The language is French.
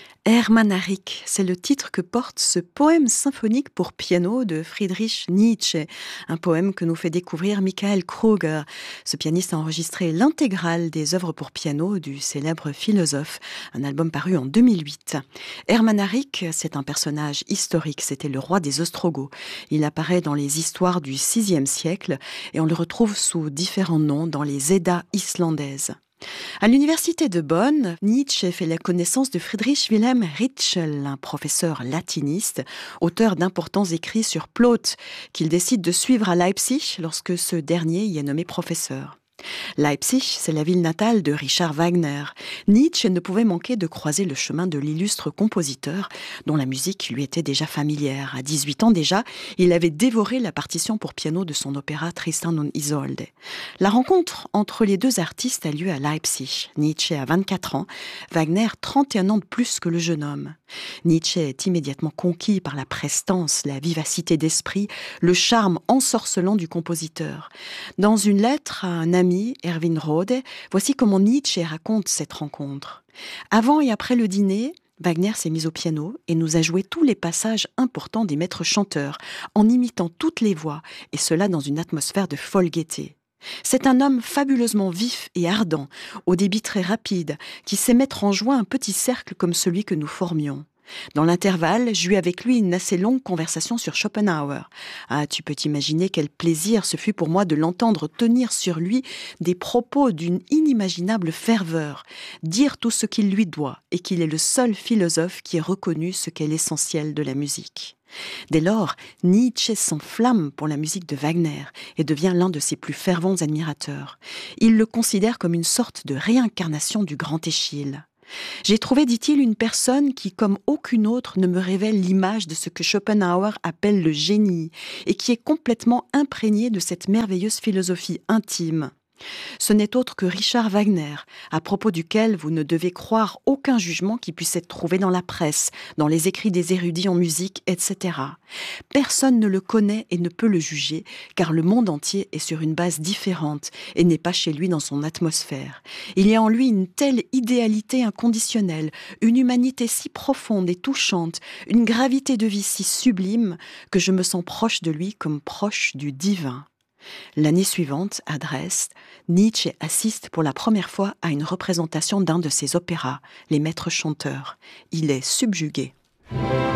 Hermannarik, c'est le titre que porte ce poème symphonique pour piano de Friedrich Nietzsche, un poème que nous fait découvrir Michael Kruger. Ce pianiste a enregistré l'intégrale des œuvres pour piano du célèbre philosophe, un album paru en 2008. Hermannarik, c'est un personnage historique, c'était le roi des Ostrogoths. Il apparaît dans les histoires du VIe siècle et on le retrouve sous différents noms dans les Eddas islandaises. À l'université de Bonn, Nietzsche fait la connaissance de Friedrich Wilhelm Ritschl, un professeur latiniste, auteur d'importants écrits sur Plaute, qu'il décide de suivre à Leipzig lorsque ce dernier y est nommé professeur. Leipzig, c'est la ville natale de Richard Wagner. Nietzsche ne pouvait manquer de croiser le chemin de l'illustre compositeur, dont la musique lui était déjà familière. À 18 ans déjà, il avait dévoré la partition pour piano de son opéra Tristan und Isolde. La rencontre entre les deux artistes a lieu à Leipzig. Nietzsche a 24 ans, Wagner 31 ans de plus que le jeune homme. Nietzsche est immédiatement conquis par la prestance, la vivacité d'esprit, le charme ensorcelant du compositeur. Dans une lettre à un ami, Erwin Rode, voici comment Nietzsche raconte cette rencontre. Avant et après le dîner, Wagner s'est mis au piano et nous a joué tous les passages importants des maîtres chanteurs, en imitant toutes les voix, et cela dans une atmosphère de folle gaieté. C'est un homme fabuleusement vif et ardent, au débit très rapide, qui sait mettre en joie un petit cercle comme celui que nous formions. Dans l'intervalle, j'eus avec lui une assez longue conversation sur Schopenhauer. Ah, tu peux t'imaginer quel plaisir ce fut pour moi de l'entendre tenir sur lui des propos d'une inimaginable ferveur, dire tout ce qu'il lui doit et qu'il est le seul philosophe qui ait reconnu ce qu'est l'essentiel de la musique. Dès lors, Nietzsche s'enflamme pour la musique de Wagner et devient l'un de ses plus fervents admirateurs. Il le considère comme une sorte de réincarnation du grand Échille. J'ai trouvé, dit-il, une personne qui, comme aucune autre, ne me révèle l'image de ce que Schopenhauer appelle le génie et qui est complètement imprégnée de cette merveilleuse philosophie intime. Ce n'est autre que Richard Wagner, à propos duquel vous ne devez croire aucun jugement qui puisse être trouvé dans la presse, dans les écrits des érudits en musique, etc. Personne ne le connaît et ne peut le juger, car le monde entier est sur une base différente et n'est pas chez lui dans son atmosphère. Il y a en lui une telle idéalité inconditionnelle, une humanité si profonde et touchante, une gravité de vie si sublime, que je me sens proche de lui comme proche du divin. L'année suivante, à Dresde, Nietzsche assiste pour la première fois à une représentation d'un de ses opéras, Les Maîtres chanteurs. Il est subjugué.